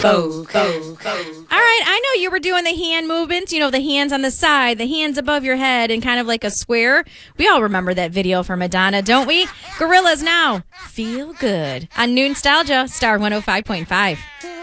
All right, I know you were doing the hand movements, the hands on the side, the hands above your head, and kind of like a square. We all remember that video from Madonna, don't we? Gorillas now. Feel good. On New Nostalgia, Star 105.5.